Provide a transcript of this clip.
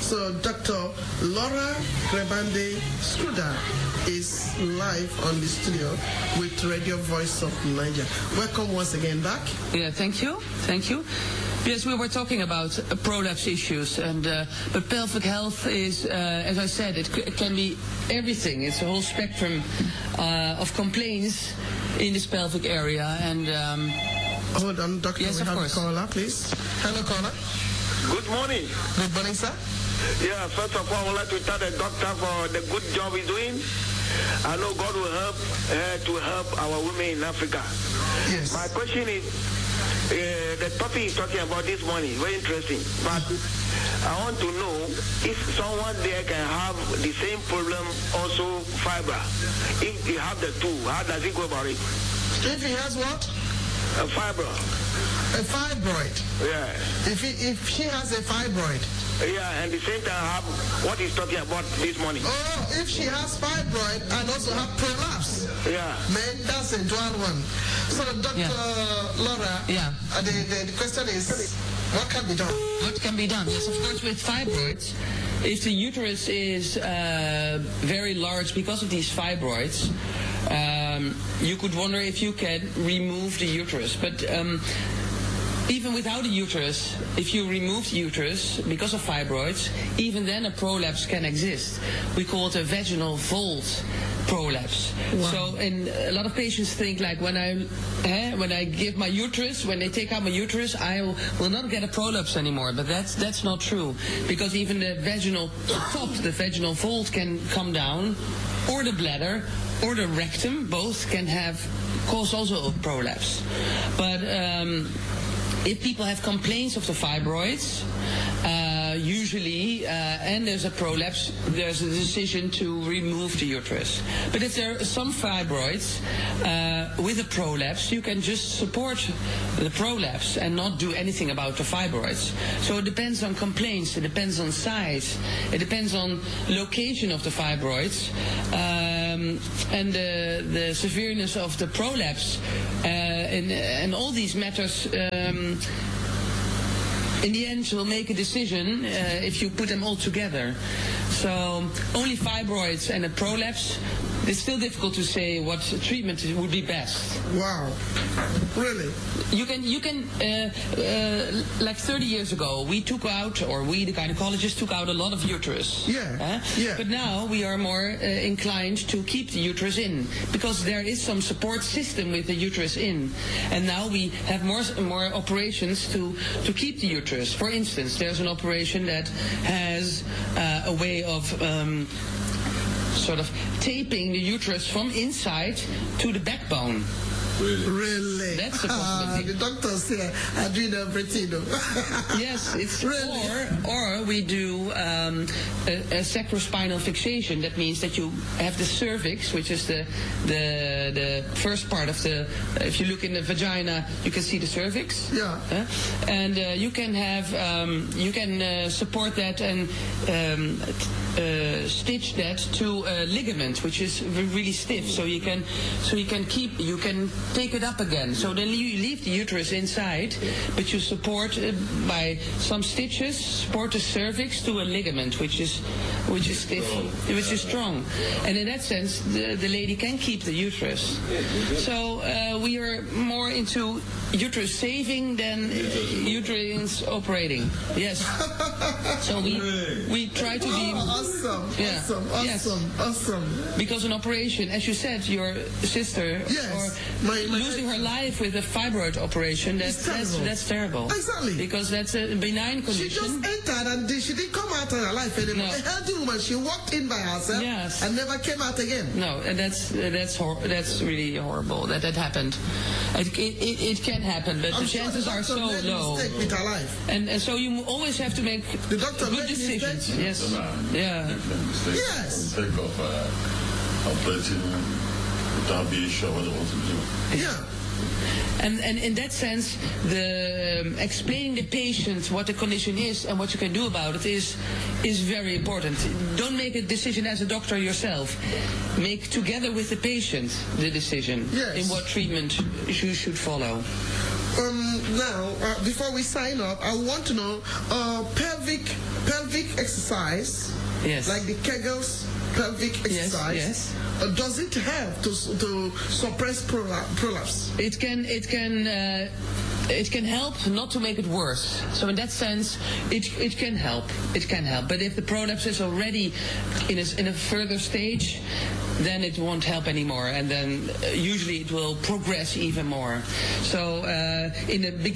So Dr. Laura Grebande Skruder is live on the studio with Radio Voice of Niger. Welcome once again back. Yeah, thank you. Yes, we were talking about prolapse issues, and but pelvic health is, as I said, it can be everything. It's a whole spectrum of complaints in this pelvic area. And hold on, Doctor. Yes, we of have course. a caller, please. Hello, caller. Good morning. Good morning, sir. Yeah, first of all, I would like to thank the doctor for the good job he's doing. I know God will help to help our women in Africa. Yes. My question is, the topic he's talking about this morning, very interesting. But I want to know if someone there can have the same problem, also fiber. If you have the two, how does he go about it? If he has what? A fiber. A fibroid. Yeah. If she has a fibroid. Yeah, and the same time have what he's talking about this morning. Oh, if she has fibroid and also have prolapse. Yeah. Man, that's a dual one. So, Dr. Laura, the question is, what can be done? what can be done? Yes, of course, with fibroids, if the uterus is very large because of these fibroids, you could wonder if you can remove the uterus. But even without a uterus, if you remove the uterus because of fibroids, even then a prolapse can exist. We call it a vaginal vault prolapse. Wow. So, and a lot of patients think like when I give my uterus, when they take out my uterus, I will not get a prolapse anymore. But that's not true, because even the vaginal top, the vaginal vault, can come down, or the bladder, or the rectum, both can cause also a prolapse. But if people have complaints of the fibroids, usually, and there's a prolapse, there's a decision to remove the uterus. But if there are some fibroids with a prolapse, you can just support the prolapse and not do anything about the fibroids. So it depends on complaints, it depends on size, it depends on location of the fibroids, and the severeness of the prolapse, and all these matters. In the end, we'll make a decision if you put them all together. So only fibroids and a prolapse, it's still difficult to say what treatment would be best. Wow. Really? You can like 30 years ago, we took out, or we, the gynecologists, took out a lot of uterus. Yeah. But now we are more inclined to keep the uterus in, because there is some support system with the uterus in. And now we have more operations to keep the uterus. For instance, there's an operation that has a way of sort of taping the uterus from inside to the backbone. Really? That's a possibility. The doctors here are doing everything. Yes, it's really? Or we do a sacrospinal fixation. That means that you have the cervix, which is the first part of the. If you look in the vagina, you can see the cervix. Yeah. And you can have support that and stitch that to a ligament, which is really stiff. So you can take it up again. So then you leave the uterus inside, but you support by some stitches, support the cervix to a ligament, which is stiff, which is strong. And in that sense, the lady can keep the uterus. So we are more into uterus saving than uterus operating. Yes. So we try to be awesome. Yeah. Awesome. Because an operation, as you said, your sister, yes, or losing her life with a fibroid operation, that's terrible. Exactly. Because that's a benign condition. She just entered and she didn't come out of her life anymore. No. A healthy woman, she walked in by herself and never came out again. No, and that's really horrible that happened. It can happen, but the chances are so low. With her life. And so you always have to make the doctor good decisions. Yes. Yeah. Yes. Think of operating without being sure what they want to do. Yeah. And in that sense, the explaining the patient what the condition is and what you can do about it is very important. Don't make a decision as a doctor yourself. Make together with the patient the decision in what treatment you should follow. Now, before we sign up, I want to know pelvic exercise, Yes. like the Kegels pelvic exercise. Yes. Does it help to suppress prolapse? It can help not to make it worse. So in that sense, it can help. It can help. But if the prolapse is already in a further stage, then it won't help anymore, and then usually it will progress even more. So in the beginning,